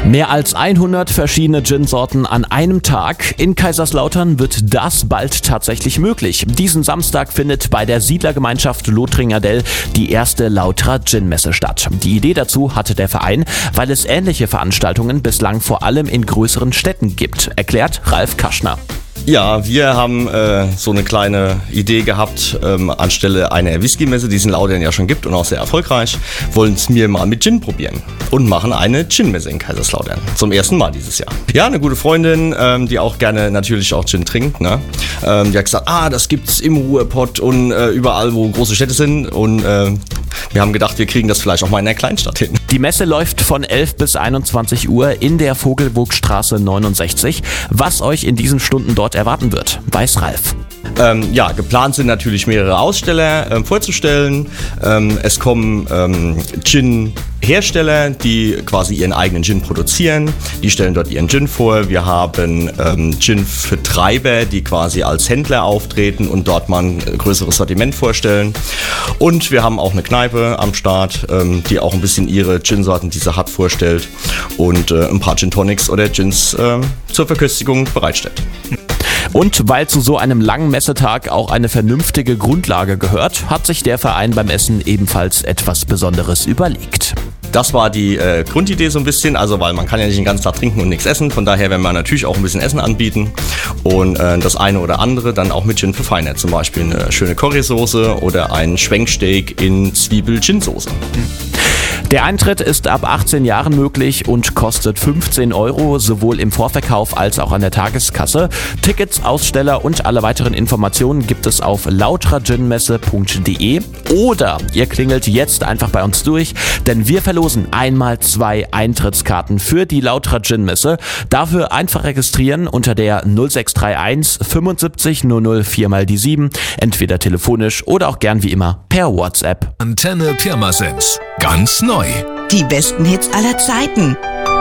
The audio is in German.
Mehr als 100 verschiedene Gin-Sorten an einem Tag. In Kaiserslautern wird das bald tatsächlich möglich. Diesen Samstag findet bei der Siedlergemeinschaft Lothringen-Dell die erste Lauterer Gin-Messe statt. Die Idee dazu hatte der Verein, weil es ähnliche Veranstaltungen bislang vor allem in größeren Städten gibt, erklärt Ralf Kaschner. Ja, wir haben so eine kleine Idee gehabt, anstelle einer Whisky-Messe, die es in Lautern ja schon gibt und auch sehr erfolgreich, wollen es mir mal mit Gin probieren und machen eine Gin-Messe in Kaiserslautern. Zum ersten Mal dieses Jahr. Ja, eine gute Freundin, die auch gerne natürlich auch Gin trinkt, ne? Die hat gesagt, das gibt's im Ruhrpott und überall, wo große Städte sind, und wir haben gedacht, wir kriegen das vielleicht auch mal in einer Kleinstadt hin. Die Messe läuft von 11 bis 21 Uhr in der Vogelburgstraße 69. Was euch in diesen Stunden dort erwarten wird, weiß Ralf. Geplant sind natürlich mehrere Aussteller vorzustellen. Es kommen Gin-Hersteller, die quasi ihren eigenen Gin produzieren. Die stellen dort ihren Gin vor. Wir haben Gin-Vertreiber, die quasi als Händler auftreten und dort mal ein größeres Sortiment vorstellen. Und wir haben auch eine Kneipe am Start, die auch ein bisschen ihre Gin-Sorten, die sie hat, vorstellt und ein paar Gin-Tonics oder Gins zur Verköstigung bereitstellt. Und weil zu so einem langen Messetag auch eine vernünftige Grundlage gehört, hat sich der Verein beim Essen ebenfalls etwas Besonderes überlegt. Das war die Grundidee so ein bisschen, also weil man kann ja nicht den ganzen Tag trinken und nichts essen, von daher werden wir natürlich auch ein bisschen Essen anbieten und das eine oder andere dann auch mit Gin verfeinert, zum Beispiel eine schöne Currysoße oder ein Schwenksteak in Zwiebel-Gin-Soße. Der Eintritt ist ab 18 Jahren möglich und kostet 15 €, sowohl im Vorverkauf als auch an der Tageskasse. Tickets, Aussteller und alle weiteren Informationen gibt es auf lautererginmesse.de oder ihr klingelt jetzt einfach bei uns durch, denn wir verlosen einmal 2 Eintrittskarten für die Lauterer Gin-Messe. Dafür einfach registrieren unter der 0631 75 00 4x7, entweder telefonisch oder auch gern wie immer per WhatsApp. Antenne Pirmasens. Ganz neu. Die besten Hits aller Zeiten.